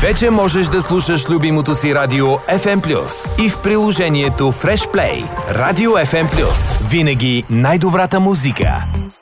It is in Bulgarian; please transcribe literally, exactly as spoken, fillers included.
Вече можеш да слушаш любимото си радио Еф Ем Плюс и в приложението Fresh Play. Радио Еф Ем Плюс. Винаги най-добрата музика.